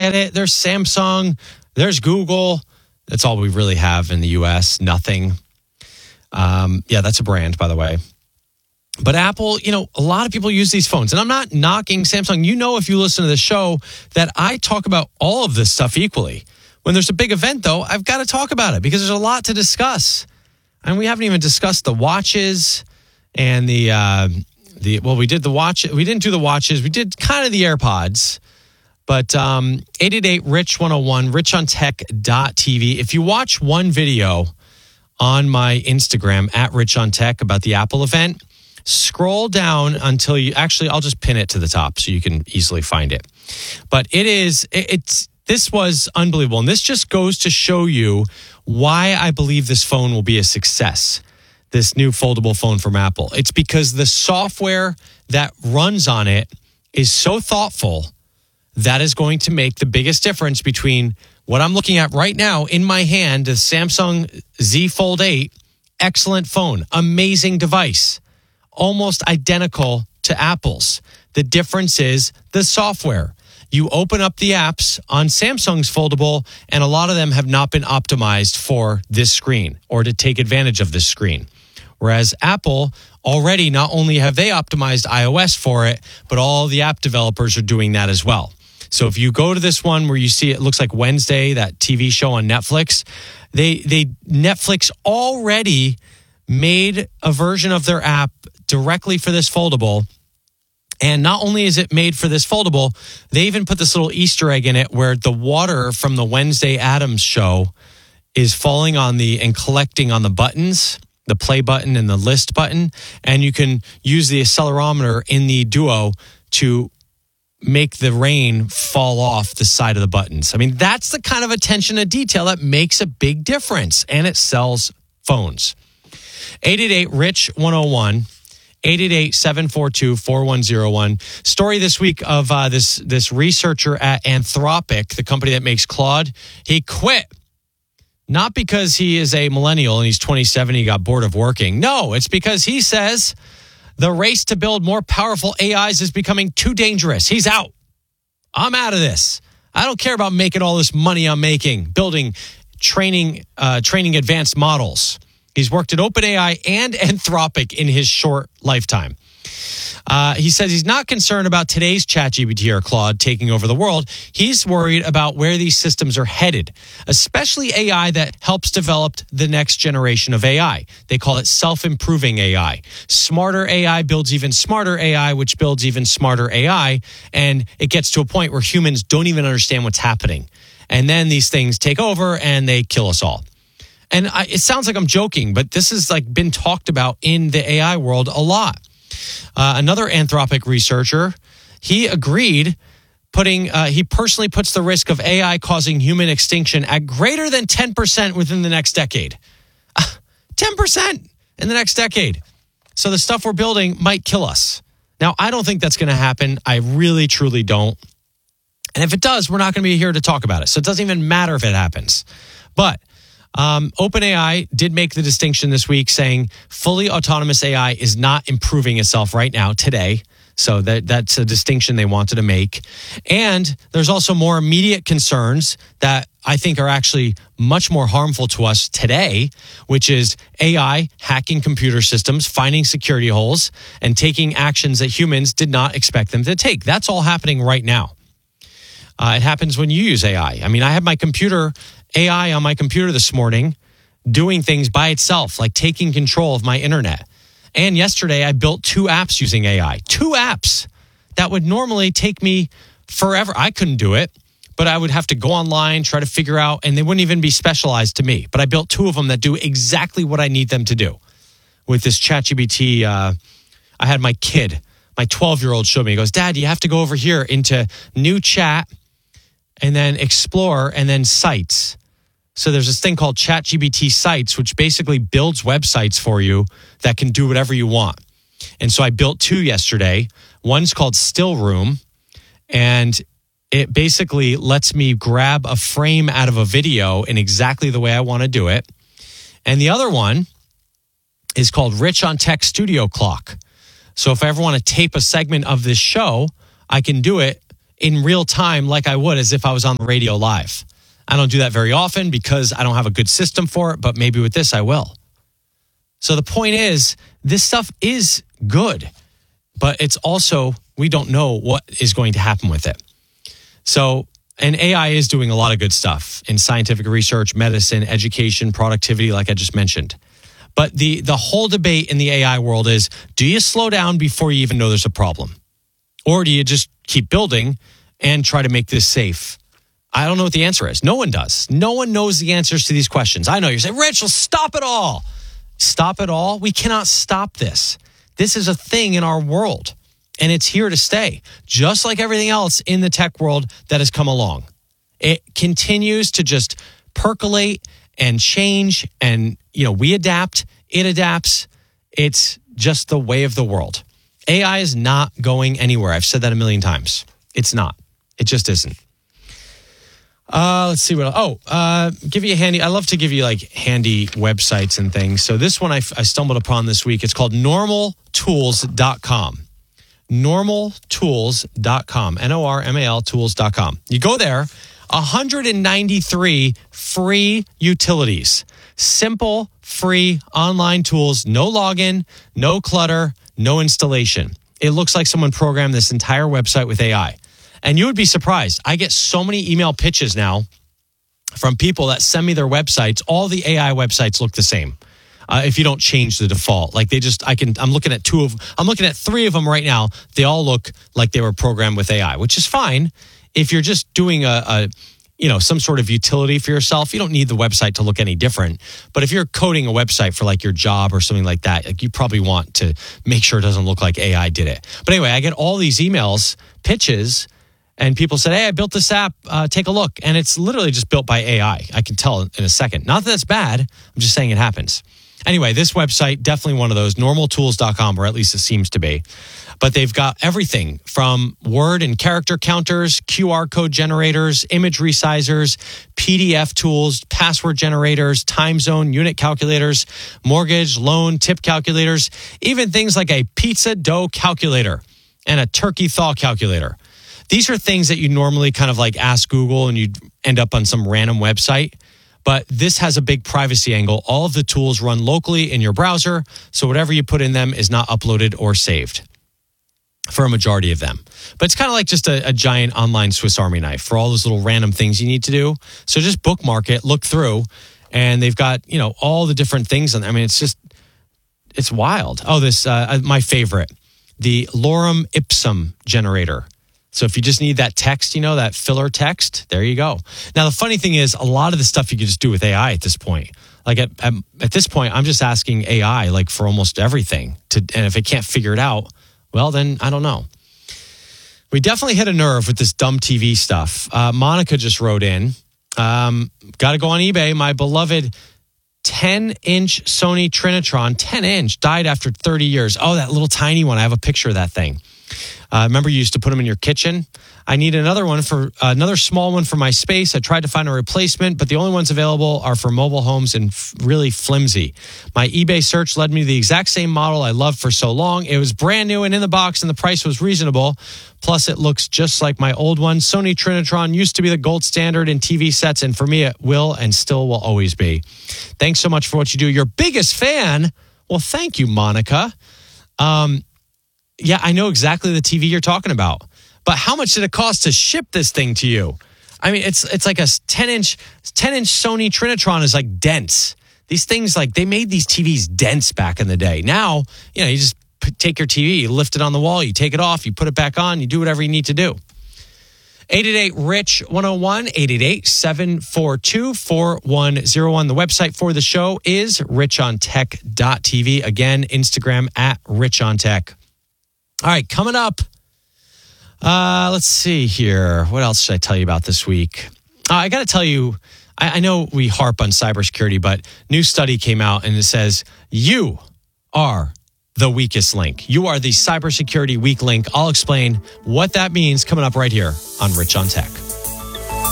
get it. There's Samsung. There's Google. That's all we really have in the U.S. Nothing. Yeah, that's a brand, by the way. But Apple, a lot of people use these phones. And I'm not knocking Samsung. If you listen to the show, that I talk about all of this stuff equally. When there's a big event, though, I've got to talk about it because there's a lot to discuss. And we haven't even discussed the watches and we did the watch. We didn't do the watches. We did kind of the AirPods. But 888-RICH-101, richontech.tv. If you watch one video on my Instagram, @RichOnTech, about the Apple event, scroll down until I'll just pin it to the top so you can easily find it. But this was unbelievable. And this just goes to show you why I believe this phone will be a success, this new foldable phone from Apple. It's because the software that runs on it is so thoughtful that is going to make the biggest difference between what I'm looking at right now in my hand, the Samsung Z Fold 8, excellent phone, amazing device, almost identical to Apple's. The difference is the software. You open up the apps on Samsung's foldable, and a lot of them have not been optimized for this screen or to take advantage of this screen. Whereas Apple already, not only have they optimized iOS for it, but all the app developers are doing that as well. So if you go to this one where you see it looks like Wednesday, that TV show on Netflix, Netflix already made a version of their app directly for this foldable. And not only is it made for this foldable, they even put this little Easter egg in it where the water from the Wednesday Addams show is falling on and collecting on the buttons, the play button and the list button. And you can use the accelerometer in the Duo to make the rain fall off the side of the buttons. I mean, that's the kind of attention to detail that makes a big difference, and it sells phones. 888-RICH-101, 888-742-4101. Story this week of this researcher at Anthropic, the company that makes Claude. He quit. Not because he is a millennial and he's 27, he got bored of working. No, it's because he says the race to build more powerful AIs is becoming too dangerous. He's out. I'm out of this. I don't care about making all this money I'm making, building, training advanced models. He's worked at OpenAI and Anthropic in his short lifetime. He says he's not concerned about today's ChatGPT or Claude taking over the world. He's worried about where these systems are headed, especially AI that helps develop the next generation of AI. They call it self-improving AI. Smarter AI builds even smarter AI, which builds even smarter AI. And it gets to a point where humans don't even understand what's happening. And then these things take over and they kill us all. And it sounds like I'm joking, but this has been talked about in the AI world a lot. Another Anthropic researcher, he agreed, he personally puts the risk of AI causing human extinction at greater than 10% within the next decade. 10% in the next decade. So the stuff we're building might kill us. Now, I don't think that's going to happen. I really, truly don't. And if it does, we're not going to be here to talk about it. So it doesn't even matter if it happens. But OpenAI did make the distinction this week, saying fully autonomous AI is not improving itself right now, today. So that's a distinction they wanted to make. And there's also more immediate concerns that I think are actually much more harmful to us today, which is AI hacking computer systems, finding security holes, and taking actions that humans did not expect them to take. That's all happening right now. It happens when you use AI. I mean, I have my AI on my computer this morning doing things by itself, like taking control of my internet. And yesterday I built 2 apps using AI. 2 apps that would normally take me forever. I couldn't do it, but I would have to go online, try to figure out, and they wouldn't even be specialized to me. But I built 2 of them that do exactly what I need them to do. With this ChatGPT, I had my kid, my 12-year-old showed me. He goes, Dad, you have to go over here into new chat and then explore and then sites. So there's this thing called ChatGPT Sites, which basically builds websites for you that can do whatever you want. And so I built 2 yesterday. One's called Still Room, and it basically lets me grab a frame out of a video in exactly the way I want to do it. And the other one is called Rich on Tech Studio Clock. So if I ever want to tape a segment of this show, I can do it in real time like I would as if I was on the radio live. I don't do that very often because I don't have a good system for it, but maybe with this I will. So the point is, this stuff is good, but it's also, we don't know what is going to happen with it. So, and AI is doing a lot of good stuff in scientific research, medicine, education, productivity, like I just mentioned. But the whole debate in the AI world is, do you slow down before you even know there's a problem? Or do you just keep building and try to make this safe? I don't know what the answer is. No one does. No one knows the answers to these questions. I know you're saying, Rich, well, stop it all. Stop it all? We cannot stop this. This is a thing in our world, and it's here to stay, just like everything else in the tech world that has come along. It continues to just percolate and change, and we adapt, it adapts. It's just the way of the world. AI is not going anywhere. I've said that a million times. It's not. It just isn't. Let's see what else. Give you a handy. I love to give you like handy websites and things. So this one I stumbled upon this week. It's called normaltools.com. Normaltools.com. NORMAL tools.com. You go there, 193 free utilities. Simple, free online tools, no login, no clutter, no installation. It looks like someone programmed this entire website with AI. And you would be surprised. I get so many email pitches now from people that send me their websites. All the AI websites look the same. If you don't change the default, like I'm looking at three of them right now. They all look like they were programmed with AI, which is fine. If you're just doing some sort of utility for yourself, you don't need the website to look any different. But if you're coding a website for like your job or something like that, like you probably want to make sure it doesn't look like AI did it. But anyway, I get all these emails, pitches, and people said, hey, I built this app, take a look. And it's literally just built by AI. I can tell in a second. Not that that's bad. I'm just saying it happens. Anyway, this website, definitely one of those, normaltools.com, or at least it seems to be. But they've got everything from word and character counters, QR code generators, image resizers, PDF tools, password generators, time zone, unit calculators, mortgage, loan, tip calculators, even things like a pizza dough calculator and a turkey thaw calculator. These are things that you normally kind of like ask Google and you'd end up on some random website. But this has a big privacy angle. All of the tools run locally in your browser, so whatever you put in them is not uploaded or saved for a majority of them. But it's kind of like just a giant online Swiss Army knife for all those little random things you need to do. So just bookmark it, look through, and they've got, all the different things. I mean, it's wild. Oh, this, my favorite, the lorem ipsum generator. So if you just need that text, that filler text, there you go. Now, the funny thing is, a lot of the stuff you can just do with AI at this point. Like at this point, I'm just asking AI like for almost everything. And if it can't figure it out, well, then I don't know. We definitely hit a nerve with this dumb TV stuff. Monica just wrote in, got to go on eBay. My beloved 10-inch Sony Trinitron, 10-inch, died after 30 years. Oh, that little tiny one. I have a picture of that thing. Remember you used to put them in your kitchen? I need another small one for my space. I tried to find a replacement, but the only ones available are for mobile homes and really flimsy. My eBay search led me to the exact same model I loved for so long. It was brand new and in the box, and the price was reasonable. Plus, it looks just like my old one. Sony Trinitron used to be the gold standard in TV sets, and for me, it will and still will always be. Thanks so much for what you do. Your biggest fan? Well, thank you, Monica. Yeah, I know exactly the TV you're talking about. But how much did it cost to ship this thing to you? I mean, it's like a 10-inch Sony Trinitron is like dense. These things, like, they made these TVs dense back in the day. Now, you just take your TV, you lift it on the wall, you take it off, you put it back on, you do whatever you need to do. 888-RICH-101, 888-742-4101. The website for the show is richontech.tv. Again, Instagram at richontech. All right, coming up, let's see here. What else should I tell you about this week? I got to tell you, I know we harp on cybersecurity, but new study came out and it says you are the weakest link. You are the cybersecurity weak link. I'll explain what that means coming up right here on Rich on Tech.